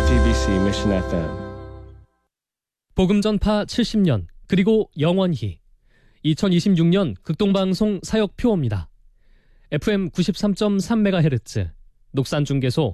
JTBC Mission FM. 복음 전파 70년 그리고 영원히 2026년 극동방송 사역표어입니다. FM 93.3MHz 녹산중계소